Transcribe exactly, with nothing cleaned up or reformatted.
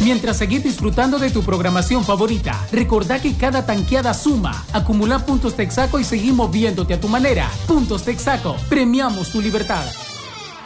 mientras seguís disfrutando de tu programación favorita. Recordá que cada tanqueada suma. Acumula puntos Texaco y seguimos viéndote a tu manera. Puntos Texaco. Premiamos tu libertad.